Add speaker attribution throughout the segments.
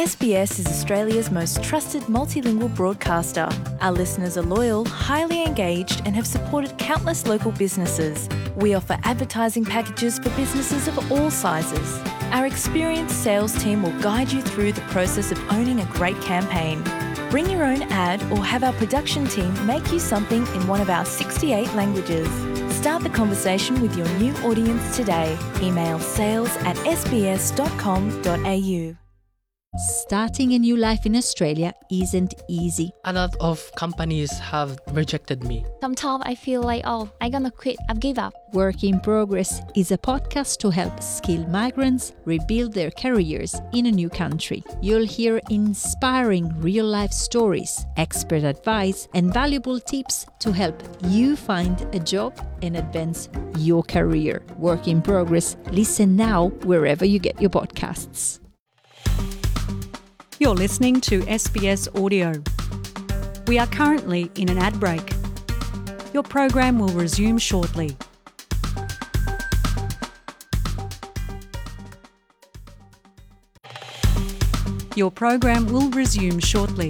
Speaker 1: SBS is Australia's most trusted multilingual broadcaster. Our listeners are loyal, highly engaged, and have supported countless local businesses. We offer advertising packages for businesses of all sizes. Our experienced sales team will guide you through the process of owning a great campaign. Bring your own ad or have our production team make you something in one of our 68 languages. Start the conversation with your new audience today. Email sales@sbs.com.au.
Speaker 2: Starting a new life in Australia isn't easy.
Speaker 3: A lot of companies have rejected me.
Speaker 4: Sometimes I feel like, I'm gonna quit, I've give up.
Speaker 2: Work in Progress is a podcast to help skilled migrants rebuild their careers in a new country. You'll hear inspiring real-life stories, expert advice, and valuable tips to help you find a job and advance your career. Work in Progress. Listen now wherever you get your podcasts.
Speaker 5: You're listening to SBS Audio. We are currently in an ad break. Your program will resume shortly. Your program will resume shortly.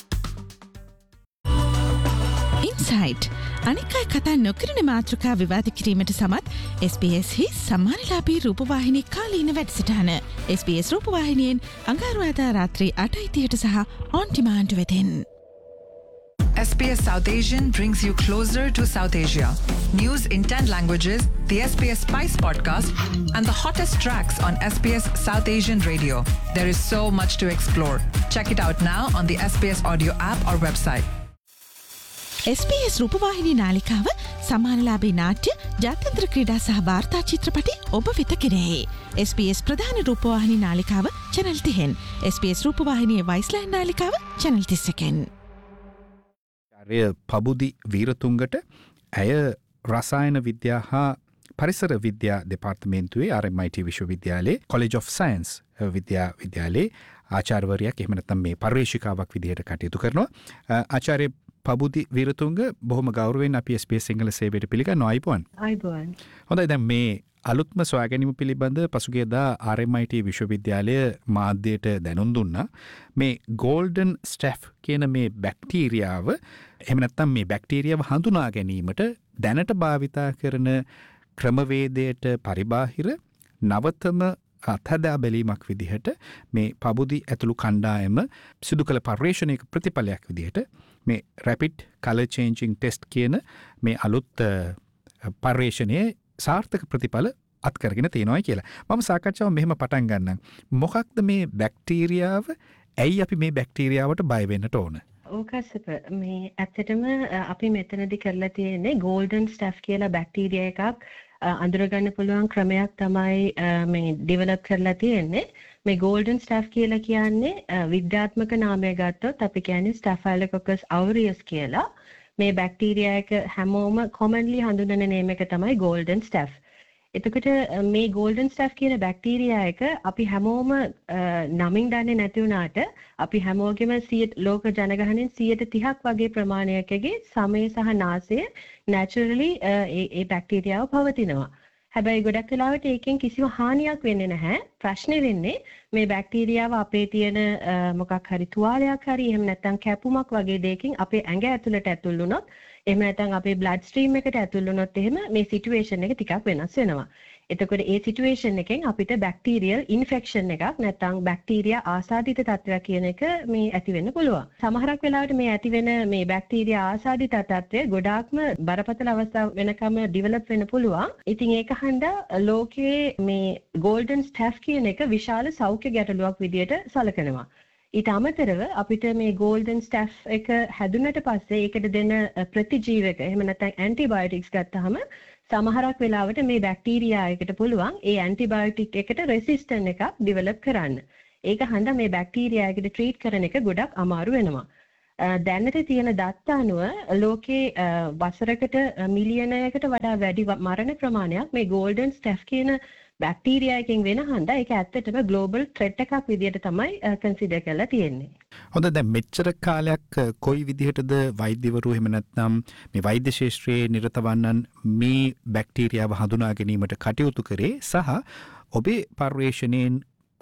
Speaker 6: Insight. අනිකයි කතා නොකරන මාතෘකා විවාද කිරීමට සමත් SBS හි සම්මානලාභී රූපවාහිනී කාලීන වැඩසටහන SBS රූපවාහිනියෙන් අඟහරුවාදා රාත්‍රී 8:30ට සහ on demand වෙතින්.
Speaker 7: SBS South Asian brings you closer to South Asia. News in 10 languages, the SBS Spice podcast, and the hottest tracks on SBS South Asian radio. There is so much to explore. Check it out now on the SBS audio app or website.
Speaker 6: SBS රූපවාහිනී නාලිකාව සම්මානලාභී නාට්‍ය ජාත්‍යන්තර ක්‍රීඩා සහ වාර්තා චිත්‍රපටි ඔබ වෙත කෙරෙහි. SBS ප්‍රධාන රූපවාහිනී නාලිකාව channel 10. SBS රූපවාහිනියේ වයිස්ලෑන්ඩ් නාලිකාව channel 31.
Speaker 8: පබුදි වීරතුංගට ඇය රසායන විද්‍යා හා පරිසර විද්‍යා දෙපාර්තමේන්තුවේ RMIT විශ්වවිද්‍යාලයේ College of Science විද්‍යාලයේ ආචාර්යවරියක් එහෙම නැත්නම් මේ පර්යේෂිකාවක් විදිහට කටයුතු කරනවා. ආචාර්ය පබුදි වීරතුංග බොහොම ගෞරවයෙන් අපි SBS සිංහල සේවයට පිළිගන්නවා.
Speaker 9: අයිබෝන්.
Speaker 8: හොඳයි, දැන් මේ අලුත්ම සොයාගැනීම පිළිබඳ පසුගියදා RMIT විශ්වවිද්‍යාලය මාධ්‍යයට දැනුම් දුන්නා. මේ ගෝල්ඩන් ස්ටැෆ් කියන මේ බැක්ටීරියාව එහෙම නැත්නම් මේ බැක්ටීරියාව හඳුනා ගැනීමට දැනට භාවිතා කරන ක්‍රමවේදයට පරිබාහිර නවතම අත්හදා බැලීමක් විදිහට මේ පබුදි ඇතුළු කණ්ඩායම සිදු කළ පර්යේෂණයක ප්‍රතිඵලයක් විදිහට මේ රැපිඩ් කලර් චේන්ජිං ටෙස්ට් කියන මේ අලුත් පර්යේෂණයේ සාර්ථක ප්‍රතිඵල අත්කරගෙන තියෙනවා කියලා. මම සාකච්ඡාව මෙහෙම පටන් ගන්නම්. මොකක්ද මේ බැක්ටීරියාව? ඇයි අපි මේ බැක්ටීරියාවට බය වෙන්නට ඕන?
Speaker 9: ඕකසප මේ ඇත්තටම අපි මෙතනදි කරලා තියෙන්නේ ගෝල්ඩන් ස්ටැෆ් කියලා බැක්ටීරියා එකක් අඳුරගන්න පුළුවන් ක්‍රමයක් තමයි මේ ඩෙවලොප් කරලා තියෙන්නේ. මේ ගෝල්ඩන් ස්ටැෆ් කියලා කියන්නේ විද්‍යාත්මක නාමය ගත්තොත් අපි කියන්නේ ස්ටැෆයිලොකොකස් අවරියස් කියලා. මේ බැක්ටීරියා එක හැමෝම කොමන්ලි හඳුනන නේම එක තමයි ගෝල්ඩන් ස්ටැෆ්. එතකොට මේ ගෝල්ඩන් ස්ටැෆ් කියන බැක්ටීරියා එක අපි හැමෝම නමින් දන්නේ නැති වුණාට අපි හැමෝගෙම ලෝක ජනගහනයෙන් 30% වගේ ප්‍රමාණයකගේ සමය සහ නාසය naturally ඒ බැක්ටීරියාව පවතිනවා. හැබැයි ගොඩක් වෙලාවට ඒකෙන් කිසිම හානියක් වෙන්නේ නැහැ. ප්‍රශ්නේ වෙන්නේ මේ බැක්ටීරියාව අපේ තියෙන මොකක් හරි තුවාලයක් හරි එහෙම නැත්නම් කැපුමක් වගේ දෙයකින් අපේ ඇඟ ඇතුළට ඇතුල් වුණොත් එහෙම නැත්නම් අපේ blood stream එකට ඇතුල් වුණොත් එහෙම මේ සිටුේෂන් එක ටිකක් වෙනස් වෙනවා. එතකොට ඒ සිටුේෂන් එකෙන් අපිට බැක්ටීරියල් ඉන්ෆෙක්ෂන් එකක් නැත්නම් බැක්ටීරියා ආසාදිත තත්ත්වයක් කියන එක මේ ඇති වෙන්න පුළුවන්. සමහරක් වෙලාවට මේ ඇති වෙන මේ බැක්ටීරියා ආසාදිත තත්ත්වය ගොඩාක්ම බරපතල අවස්ථා වෙනකම් ඩෙවලොප් වෙන්න පුළුවන්. ඉතින් ඒක හන්දා ලෝකයේ මේ ගෝල්ඩන් ස්ටැෆ් කියන එක විශාල සෞඛ්‍ය ගැටලුවක් විදියට සලකනවා. ඊට අමතරව අපිට මේ ගෝල්ඩන් ස්ටැෆ් එක හැදුනට පස්සේ ඒකට දෙන ප්‍රතිජීවක එහෙම නැත්නම් ඇන්ටිබයොටික්ස් ගත්තාම සමහරක් වෙලාවට මේ බැක්ටීරියා එකට පුළුවන් ඒ ඇන්ටිබයොටික් එකට රෙසිස්ටන්ට් එකක් ඩෙවලොප් කරන්න. ඒක හන්දා මේ බැක්ටීරියා එකට ට්‍රීට් කරන එක ගොඩක් අමාරු වෙනවා. දැනට තියෙන දත්ත අනුව ලෝකේ වසරකට මිලියනයකට වඩා වැඩි මරණ ප්‍රමාණයක් මේ ගෝල්ඩන් ස්ටැෆ් කියන බැක්ටීරියා එකෙන් වෙන හන්දා ඒක ඇත්තටම ග්ලෝබල් ත්‍රෙට් එකක් විදියට තමයි කන්සිඩර් කරලා තියෙන්නේ.
Speaker 8: හොඳ, දැන් මෙච්චර කාලයක් කොයි විදිහටද වෛද්‍යවරු එහෙම නැත්නම් මේ වෛද්‍ය ශාස්ත්‍රයේ නිරත වන්නන් මේ බැක්ටීරියාව හඳුනා ගැනීමට කටයුතු කරේ සහ ඔබේ පර්යේෂණයෙන්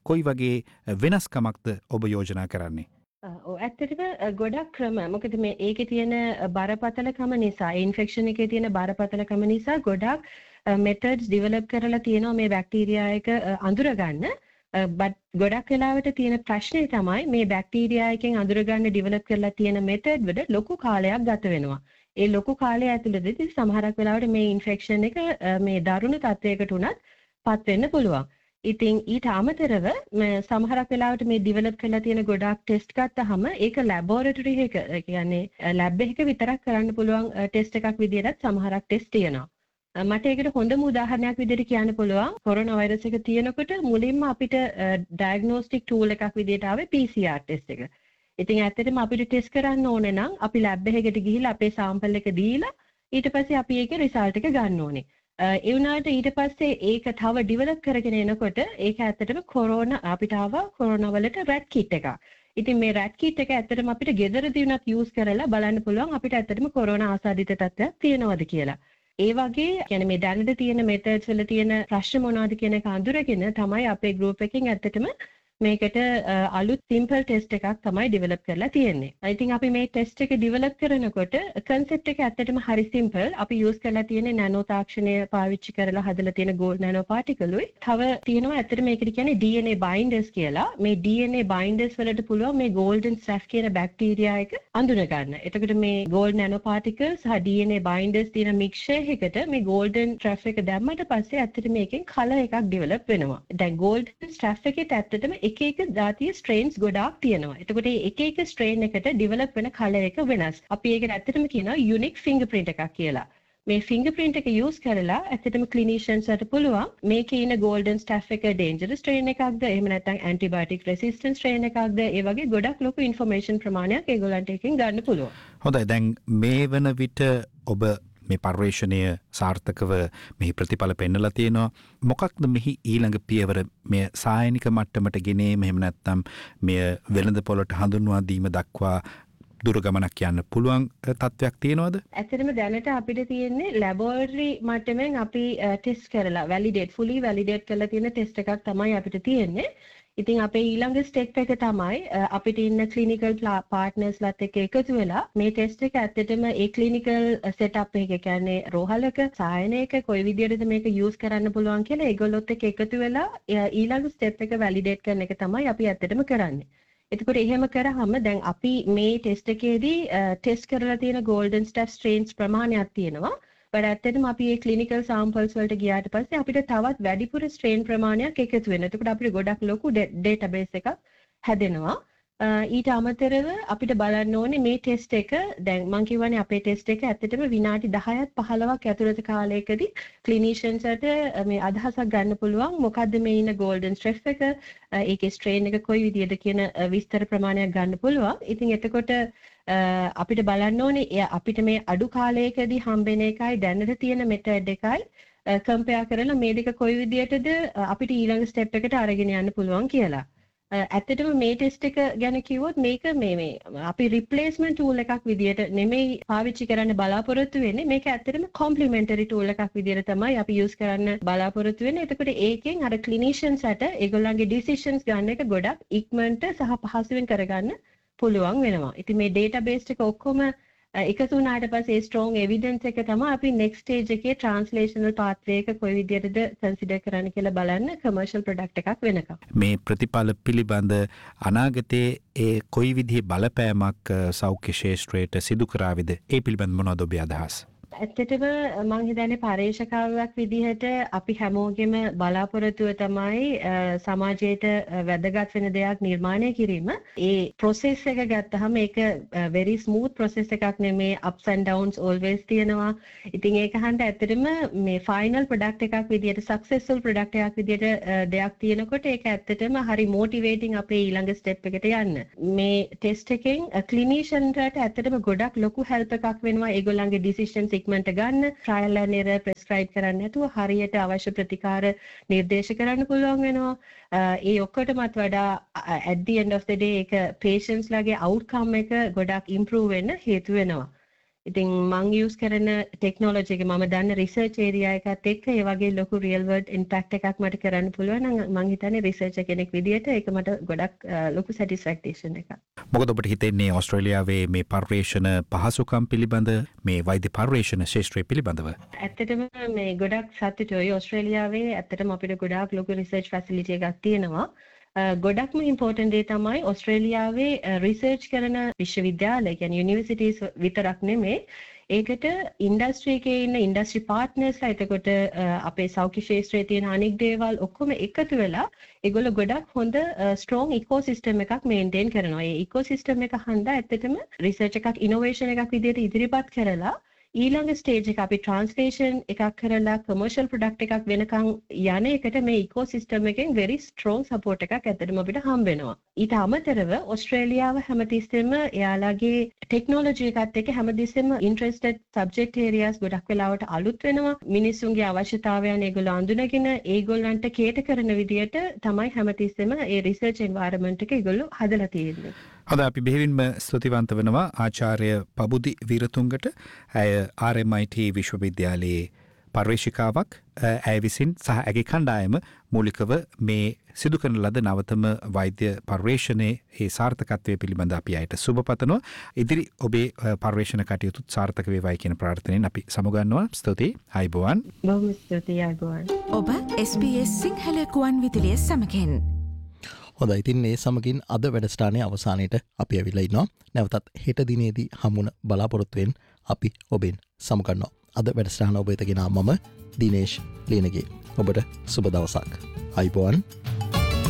Speaker 8: කොයි වගේ වෙනස්කමක්ද ඔබ යෝජනා කරන්නේ?
Speaker 9: ඇත්තටම ගොඩක් ක්‍රම මොකද මේ ඒකේ තියෙන බරපතලකම නිසා ඉන්ෆෙක්ෂන් එකේ තියෙන බරපතලකම නිසා ගොඩක් මෙතඩ්ස් ඩෙවලොප් කරලා තියෙනවා මේ බැක්ටීරියා එක අඳුරගන්න. බට් ගොඩක් වෙලාවට තියෙන ප්‍රශ්නේ තමයි මේ බැක්ටීරියා එකෙන් අඳුරගන්න ඩෙවලොප් කරලා තියෙන මෙතඩ් වල ලොකු කාලයක් ගත වෙනවා. ඒ ලොකු කාලය ඇතුළතදී සමහරක් වෙලාවට මේ ඉන්ෆෙක්ෂන් එක මේ දරුණු තත්වයකට උනත් පත් වෙන්න පුළුවන්. ඉතින් ඊට අමතරව සමහරක් වෙලාවට මේ ඩෙවලොප් කරලා තියෙන ගොඩක් ටෙස්ට් ගත්තාම ඒක ලැබොරටරි එක කියන්නේ ලැබ් එකක විතරක් කරන්න පුළුවන් ටෙස්ට් එකක් විදිහට සමහරක් ටෙස්ට් තියෙනවා. මට ඒකට හොඳම උදාහරණයක් විදිහට කියන්න පුළුවන් කොරෝනා වෛරස් එක තියෙනකොට මුලින්ම අපිට ඩයග්නොස්ටික් ටූල් එකක් විදිහට ආවේ PCR ටෙස්ට් එක. ඉතින් ඇත්තටම අපිට ටෙස්ට් කරන්න ඕනේ නම් අපි ලැබ් එකකට ගිහිල්ලා අපේ සාම්පල් එක දීලා ඊට පස්සේ අපි ඒකේ රිසල්ට් එක ගන්න ඕනේ. ඒ වුණාට ඊට පස්සේ ඒක තව ඩෙවලොප් කරගෙන එනකොට ඒක ඇත්තටම කොරෝනා අපිට ආවා කොරෝනා වලට රැට් කිට් එකක්. ඉතින් මේ රැට් කිට් එක ඇත්තටම අපිට ගෙදරදී උනත් යූස් කරලා බලන්න පුළුවන් අපිට ඇත්තටම කොරෝනා ආසාදිත තත්ත්වයක් තියෙනවද කියලා. ඒ වගේ يعني මේ දැනට තියෙන මෙතඩ්ස් වල තියෙන ප්‍රශ්න මොනවද කියන එක අඳුරගෙන තමයි අපේ ගෲප් එකෙන් ඇත්තටම මේකට අලුත් සිම්පල් ටෙස්ට් එකක් තමයි ඩෙවලොප් කරලා තියෙන්නේ. I think අපි මේ ටෙස්ට් එක ඩෙවලොප් කරනකොට කන්සෙප්ට් එක ඇත්තටම හරි සිම්පල්. අපි යූස් කරලා තියෙන නැනෝ තාක්ෂණය පාවිච්චි කරලා හදලා තියෙන ගෝල්ඩ් නැනෝ පාටිකලුයි. තව තියෙනවා ඇත්තට මේකට කියන්නේ DNA බයින්ඩර්ස් කියලා. මේ DNA බයින්ඩර්ස් වලට පුළුවන් මේ ගෝල්ඩන් ස්ටැෆ් කියන බැක්ටීරියා එක අඳුන ගන්න. එතකොට මේ ගෝල්ඩ් නැනෝ පාටිකල්ස් සහ DNA බයින්ඩර්ස් තියෙන මික්ස්චර් එකට මේ ගෝල්ඩන් ස්ටැෆ් එක දැම්මට පස්සේ ඇත්තට මේකෙන් කලර් එකක් ඩෙවලොප් වෙනවා. දැන් ගෝල්ඩන් ස්ටැෆ් එකේ ඇත්තටම එක එක ජාතිය ස්ට්‍රේන්ස් ගොඩාක් තියෙනවා. එතකොට මේ එක එක ස්ට්‍රේන් එකට ඩෙවලොප් වෙන කලර් එක වෙනස්. අපි ඒකට ඇත්තටම කියනවා යුනික් ෆින්ගර්ප්‍රින්ට් එකක් කියලා. මේ ෆින්ගර්ප්‍රින්ට් එක යූස් කරලා ඇත්තටම ක්ලිනිෂියන්ස් වලට පුළුවන් මේකේ ඉන්න ගෝල්ඩන් ස්ටැෆ් එක ඩේන්ජරස් ස්ට්‍රේන් එකක්ද එහෙම නැත්නම් ඇන්ටිබයොටික් රෙසිස්ටන්ට් ස්ට්‍රේන් එකක්ද ඒ වගේ ගොඩක් ලොකු ඉන්ෆර්මේෂන් ප්‍රමාණයක් ඒගොල්ලන්ට එකෙන් ගන්න පුළුවන්.
Speaker 8: හොඳයි. දැන් මේ වන විට ඔබ මේ පර්යේෂණය සාර්ථකව මෙහි ප්‍රතිඵල පෙන්නලා තියෙනවා. මොකක්ද මෙහි ඊළඟ පියවර මේ සායනික මට්ටමට ගෙනීම එහෙම නැත්නම් මේ වෙළඳපොළට හඳුන්වා දීම දක්වා දුර ගමනක් යන්න පුළුවන් තත්වයක් තියෙනවද?
Speaker 9: ඇත්තටම දැනට අපිට තියෙන්නේ ලැබොරටරි මට්ටමින් අපි ටෙස්ට් කරලා fully validate කරලා තියෙන ටෙස්ට් එකක් තමයි අපිට තියෙන්නේ. ඉතින් අපේ ඊළඟ ස්ටෙප් එක තමයි අපිට ඉන්න ක්ලිනිකල් පාර්ට්නර්ස්ලාත් එක්ක එකතු වෙලා මේ ටෙස්ට් එක ඇත්තටම ඒ ක්ලිනිකල් සෙටප් එක කියන්නේ රෝහලක සායනයක කොයි විදිහටද මේක යූස් කරන්න පුළුවන් කියලා ඒගොල්ලොත් එක්ක එකතු වෙලා ඊළඟ ස්ටෙප් එක වැලිඩේට් කරන එක තමයි අපි ඇත්තටම කරන්නේ. එතකොට එහෙම කරාම දැන් අපි මේ ටෙස්ට් එකේදී ටෙස්ට් කරලා තියෙන ගෝල්ඩන් ස්ටැෆ් ස්ට්‍රේන්ස් ප්‍රමාණයක් තියෙනවා. but ඇත්තටම අපි මේ ක්ලිනිකල් සැම්පල්ස් වලට ගියාට පස්සේ අපිට තවත් වැඩිපුර ස්ට්‍රේන් ප්‍රමාණයක් එකතු වෙනවා. එතකොට අපිට ගොඩක් ලොකු ඩේටාබේස් එකක් හැදෙනවා. ඊට අමතරව අපිට බලන්න ඕනේ මේ ටෙස්ට් එක දැන් මම කියවනේ අපේ ටෙස්ට් එක ඇත්තටම විනාඩි 10ක් 15ක් ඇතුළත කාලයකදී ක්ලිනිෂියන්ස්ට මේ අදහසක් ගන්න පුළුවන් මොකද්ද මේ ඉන්න ගෝල්ඩන් ස්ට්‍රෙස් එක ඒකේ ස්ට්‍රේන් එක කොයි විදිහද කියන විස්තර ප්‍රමාණයක් ගන්න පුළුවන්. ඉතින් එතකොට අපිට බලන්න ඕනේ අපිට මේ අඩු කාලයකදී හම්බෙන එකයි දැනට තියෙන මෙතඩ් එකයි කම්පෙයාර් කරලා මේ දෙක කොයි විදිහටද අපිට ඊළඟ ස්ටෙප් එකට අරගෙන යන්න පුළුවන් කියලා. ඇත්තටම මේ ටෙස්ට් එක ගැන කිව්වොත් මේක මේ අපි රිප්ලේස්මන්ට් ටූල් එකක් විදියට නෙමෙයි පාවිච්චි කරන්න බලාපොරොත්තු වෙන්නේ. මේක ඇත්තටම කොම්ප්ලිමෙන්ටරි ටූල් එකක් විදියට තමයි අපි යූස් කරන්න බලාපොරොත්තු වෙන්නේ. එතකොට ඒකෙන් අර ක්ලිනිෂියන්ස්ට ඒගොල්ලන්ගේ ඩිසිෂන්ස් ගන්න එක ගොඩක් ඉක්මනට සහ පහසුවෙන් කරගන්න පුළුවන් වෙනවා. ඉතින් මේ ඩේටාබේස් එක ඔක්කොම එකතු වුණාට පස්සේ ස්ට්‍රෝං එවිඩන්ස් එක තමයි අපි නෙක්ස්ට් ස්ටේජ් එකේ ට්‍රාන්ස්ලේෂනල් පාත්වේ එක කොයි විදිහටද කන්සිඩර් කරන්න කියලා බලන්න කමර්ෂල් ප්‍රොඩක්ට් එකක් වෙනකම්.
Speaker 8: මේ ප්‍රතිඵල පිළිබඳ අනාගතයේ ඒ කොයි විදිහේ බලපෑමක් සෞඛ්‍ය ශාස්ත්‍රයට සිදු කරාවිද? ඒ පිළිබඳ මොනවද ඔබේ අදහස්?
Speaker 9: ඇත්තටම මම හිතන්නේ පර්යේෂකාවක් විදිහට අපි හැමෝගෙම බලාපොරොත්තුව තමයි සමාජයට වැදගත් වෙන දෙයක් නිර්මාණය කිරීම. ඒ process එක ගත්තහම ඒක very smooth process එකක් නෙමේ, ups and downs always තියෙනවා. ඉතින් ඒක හන්ට ඇත්තටම මේ final product එකක් විදිහට successful product එකක් විදිහට දෙයක් තියෙනකොට ඒක ඇත්තටම හරි motivating අපේ ඊළඟ step එකට යන්න. මේ test එකෙන් clinicianට ඇත්තටම ගොඩක් ලොකු help එකක් වෙනවා. ඒගොල්ලන්ගේ decisions ඉක්මනට ගන්න, trial and error prescribe කරන්න නැතුව හරියට අවශ්‍ය ප්‍රතිකාර නිර්දේශ කරන්න පුළුවන් වෙනවා. ඒ ඔක්කොටමත් වඩා at the end of the day ඒක patients ලගේ outcome එක ගොඩක් improve වෙන්න හේතු වෙනවා. ඉතින් මං යූස් කරන ටෙක්නොලොජි එක මම දන්න රිසර්ච් ඒරියා එකත් එක්ක ඒ වගේ ලොකු රියල් වර්ල්ඩ් ඉම්පැක්ට් එකක් මට කරන්න පුළුවන් නම් මං හිතන්නේ රිසර්චර් කෙනෙක් විදියට ඒක මට ගොඩක් ලොකු සැටිස්ෆැක්ටේෂන් එකක්.
Speaker 8: මොකද ඔබට හිතෙන්නේ ඕස්ට්‍රේලියාවේ මේ පර්යේෂණ පහසුකම් පිළිබඳ මේ වෛද්‍ය පර්යේෂණ ශාස්ත්‍රය පිළිබඳව?
Speaker 9: ඇත්තටම මේ ගොඩක් සතුටුයි. ඕස්ට්‍රේලියාවේ ඇත්තටම අපිට ගොඩාක් ලොකු රිසර්ච් ෆැසිලිටි එකක් තියෙනවා. ගොඩක්ම ඉම්පෝර්ටන්ට් දේ තමයි ඕස්ට්‍රේලියාවේ රිසර්ච් කරන විශ්වවිද්‍යාල කියන්නේ යුනිවර්සිටිස් විතරක් නෙමෙයි ඒකට ඉන්ඩස්ට්‍රි එකේ ඉන්න ඉන්ඩස්ට්‍රි පාර්ට්නර්ස්ලා එතකොට අපේ සෞඛ්‍ය ශාස්ත්‍රයේ තියෙන අනෙක් දේවල් ඔක්කොම එකතු වෙලා ඒගොල්ලෝ ගොඩක් හොඳ ස්ට්‍රෝං ඉකෝසිස්ටම් එකක් මේන්ටේන් කරනවා. ඒ ඉකෝසිස්ටම් එක හන්දා ඇත්තටම රිසර්ච් එකක් ඉනෝවේෂන් එකක් විදිහට ඉදිරිපත් කරලා ඊළඟ ස්ටේජ් එක අපි ට්‍රාන්ස්ලේෂන් එකක් කරලා කමර්ෂල් ප්‍රොඩක්ට් එකක් වෙනකන් යන එකට මේ ඉකෝසිස්ටම් එකෙන් very strong support එකක් ඇත්තටම අපිට හම්බ වෙනවා. ඊට අමතරව ඕස්ට්‍රේලියාව හැමතිස්සෙම එයාලගේ ටෙක්නොලොජි එකත් එක්ක හැමතිස්සෙම interested subject areas ගොඩක් වෙලාවට අලුත් වෙනවා. මිනිස්සුන්ගේ අවශ්‍යතාවයන් ඒගොල්ලෝ අඳුනගෙන ඒගොල්ලන්ට කේට කරන විදියට තමයි හැමතිස්සෙම ඒ රිසර්ච් එන්වයරන්මන්ට් එක ඒගොල්ලෝ හදලා තියෙන්නේ.
Speaker 8: හොඳ අපි බෙහෙවින්ම ස්තුතිවන්ත වෙනවා ආචාර්ය පබුදි වීරතුංගට. ඇය RMIT විශ්වවිද්‍යාලයේ පර්යේෂිකාවක්. ඇය විසින් සහ ඇගේ කණ්ඩායම මූලිකව මේ සිදු කරන ලද නවතම වෛද්‍ය පර්යේෂණයේ ඒ සාර්ථකත්වය පිළිබඳ අපි අයට සුබ පතනවා. ඉදිරි ඔබේ පර්යේෂණ කටයුතු සාර්ථක වේවායි කියන ප්‍රාර්ථනාවෙන් අපි සමුගන්නවා. ස්තුතියි. ආයුබෝවන්.
Speaker 9: බොහොම ස්තුතියි. ආයුබෝවන්.
Speaker 6: ඔබ SBS සිංහල කුවන් විදුලිය සමගින්
Speaker 10: හොඳයි. ඉතින් මේ සමගින් අද වැඩසටහනේ අවසානයේට අපි ඇවිල්ලා ඉන්නවා. නැවතත් හෙට දිනේදී හමුන බලාපොරොත්තුෙන් අපි ඔබෙන් සමුගන්නවා. අද වැඩසටහන ඔබ වෙත ගෙනා මම දිනේෂ් ලියනගේ. ඔබට සුබ දවසක්. ආයුබෝවන්.